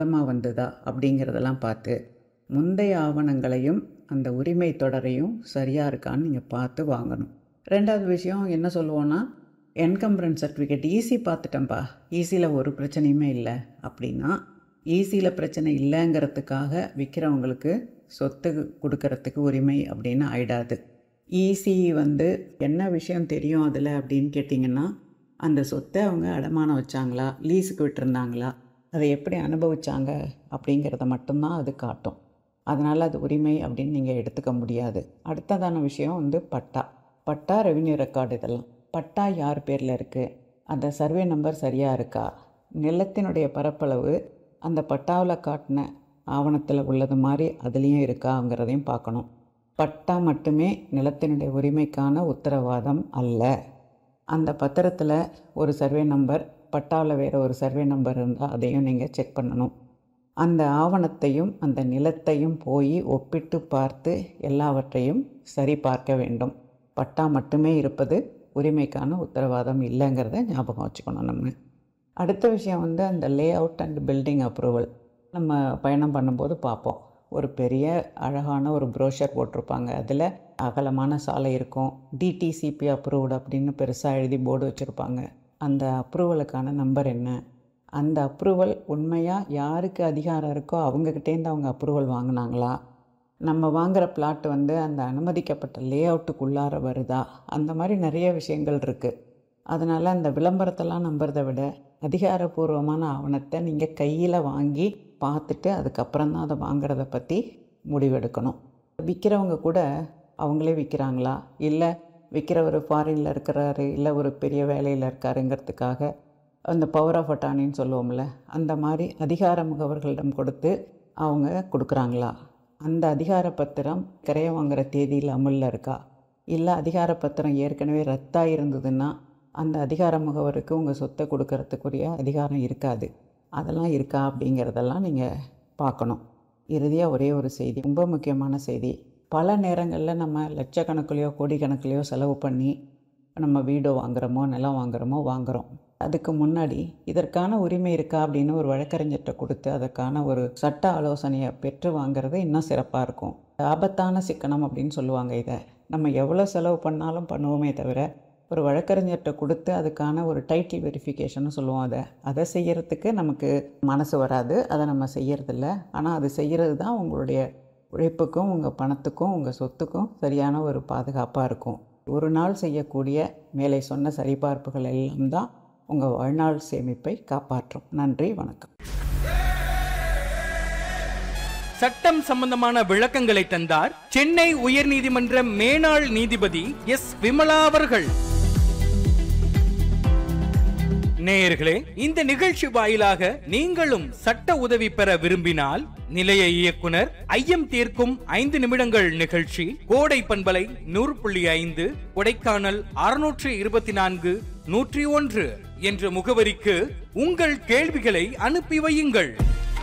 சுத்தமாக வந்ததா அப்படிங்கிறதெல்லாம் பார்த்து முந்தைய ஆவணங்களையும் அந்த உரிமை தொடரையும் சரியாக இருக்கான்னு நீங்கள் பார்த்து வாங்கணும். ரெண்டாவது விஷயம் என்ன சொல்லுவோன்னா, என்கம்பரன்ஸ் சர்டிஃபிகேட் ஈசி பார்த்துட்டேன்ப்பா, ஈசியில் ஒரு பிரச்சனையுமே இல்லை அப்படின்னா, ஈசியில் பிரச்சனை இல்லைங்கிறதுக்காக விற்கிறவங்களுக்கு சொத்து கொடுக்கறதுக்கு உரிமை அப்படின்னு ஆயிடாது. ஈசி என்ன விஷயம் தெரியும் அதில் அப்படின்னு கேட்டிங்கன்னா, அந்த சொத்தை அவங்க அடமானம் வச்சாங்களா, லீஸுக்கு விட்டுருந்தாங்களா, அதை எப்படி அனுபவிச்சாங்க அப்படிங்கிறத மட்டும்தான் அது காட்டும். அதனால் அது உரிமை அப்படின்னு நீங்கள் எடுத்துக்க முடியாது. அடுத்ததான விஷயம் பட்டா ரெவின்யூ ரெக்கார்டு. இதெல்லாம் பட்டா யார் பேரில் இருக்குது, அந்த சர்வே நம்பர் சரியாக இருக்கா, நிலத்தினுடைய பரப்பளவு அந்த பட்டாவில் காட்டின ஆவணத்தில் உள்ளது மாதிரி அதுலேயும் இருக்காங்கிறதையும் பார்க்கணும். பட்டா மட்டுமே நிலத்தினுடைய உரிமைக்கான உத்தரவாதம் அல்ல. அந்த பத்திரத்தில் ஒரு சர்வே நம்பர், பட்டாவில் வேறு ஒரு சர்வே நம்பர் இருந்தால் அதையும் நீங்கள் செக் பண்ணணும். அந்த ஆவணத்தையும் அந்த நிலத்தையும் போய் ஒப்பிட்டு பார்த்து எல்லாவற்றையும் சரி பார்க்க வேண்டும். பட்டா மட்டுமே இருப்பது உரிமைக்கான உத்தரவாதம் இல்லைங்கிறத ஞாபகம் வச்சுக்கணும். நம்ம அடுத்த விஷயம் அந்த lay out and building approval. நம்ம பயணம் பண்ணும்போது பார்ப்போம், ஒரு பெரிய அழகான ஒரு ப்ரோஷர் போட்டிருப்பாங்க. அதில் அகலமான சாலை இருக்கும், டிடிசிபி அப்ரூவ்டு அப்படின்னு பெருசாக எழுதி போர்டு வச்சுருப்பாங்க. அந்த அப்ரூவலுக்கான நம்பர் என்ன, அந்த அப்ரூவல் உண்மையாக யாருக்கு அதிகாரம் இருக்கோ அவங்கக்கிட்டேருந்து அவங்க அப்ரூவல் வாங்கினாங்களா, நம்ம வாங்குகிற பிளாட் அந்த அனுமதிக்கப்பட்ட லே அவுட்டுக்குள்ளார வருதா, அந்த மாதிரி நிறைய விஷயங்கள் இருக்குது. அதனால் அந்த விளம்பரத்தெல்லாம் நம்புறதை விட அதிகாரப்பூர்வமான ஆவணத்தை நீங்கள் கையில் வாங்கி பார்த்துட்டு அதுக்கப்புறம் தான் அதை வாங்கிறத பற்றி முடிவெடுக்கணும். விற்கிறவங்க கூட அவங்களே விற்கிறாங்களா, இல்லை விற்கிறவர் ஃபாரினில் இருக்கிறாரு, இல்லை ஒரு பெரிய வேலையில் இருக்காருங்கிறதுக்காக அந்த பவர் ஆஃப் அட்டானின்னு சொல்லுவோம்ல, அந்த மாதிரி அதிகார முகவர்களிடம் கொடுத்து அவங்க கொடுக்குறாங்களா, அந்த அதிகார பத்திரம் கரையை வாங்குகிற தேதியில் அமலில் இருக்கா, இல்லை அதிகார பத்திரம் ஏற்கனவே ரத்தாக இருந்ததுன்னா அந்த அதிகார முகவருக்கு உங்கள் சொத்தை கொடுக்கறதுக்குரிய அதிகாரம் இருக்காது. அதெல்லாம் இருக்கா அப்படிங்கிறதெல்லாம் நீங்கள் பார்க்கணும். இறுதியாக ஒரே ஒரு செய்தி, ரொம்ப முக்கியமான செய்தி. பல நேரங்களில் நம்ம லட்சக்கணக்கிலையோ கோடிக்கணக்கிலையோ செலவு பண்ணி நம்ம வீடோ வாங்குகிறோமோ நிலம் வாங்குகிறோம். அதுக்கு முன்னாடி இதற்கான உரிமை இருக்கா அப்படின்னு ஒரு வழக்கறிஞர்கிட்ட கொடுத்து அதற்கான ஒரு சட்ட ஆலோசனையை பெற்று வாங்கிறது இன்னும் சிறப்பாக இருக்கும். ஆபத்தான சிக்கனம் அப்படின்னு சொல்லுவாங்க. இதை நம்ம எவ்வளோ செலவு பண்ணாலும் பண்ணுவோமே தவிர ஒரு வழக்கறிஞர்கிட்ட கொடுத்து அதுக்கான ஒரு டைட்டில் வெரிஃபிகேஷன் சொல்லுவோம். அதை செய்கிறதுக்கு நமக்கு மனசு வராது, அதை நம்ம செய்கிறதில்ல. ஆனால் அது செய்கிறது தான் உங்களுடைய உழைப்புக்கும் உங்கள் பணத்துக்கும் உங்கள் சொத்துக்கும் சரியான ஒரு பாதுகாப்பாக இருக்கும். ஒரு நாள் செய்யக்கூடிய மேலே சொன்ன சரிபார்ப்புகள் எல்லாம் தான் உங்கள் வாழ்நாள் சேமிப்பை காப்பாற்றும். நன்றி, வணக்கம். சட்டம் சம்பந்தமான விளக்கங்களை தந்தார் சென்னை உயர்நீதிமன்ற மேனாள் நீதிபதி எஸ் விமலா அவர்கள். நேயர்களே, இந்த நிகழ்ச்சி வாயிலாக நீங்களும் சட்ட உதவி பெற விரும்பினால் நிலைய இயக்குனர் ஐயம் தீர்க்கும் 5 நிமிடங்கள் நிகழ்ச்சி கோடை பண்பலை 100.5 கொடைக்கானல் 624 101 என்ற முகவரிக்கு உங்கள் கேள்விகளை அனுப்பி வையுங்கள்.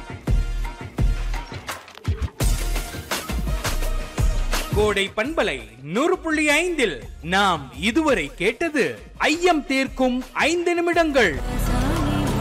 கோடை பண்பலை 100.5 நாம் இதுவரை கேட்டது ஐயம் தீர்க்கும் 5 நிமிடங்கள்.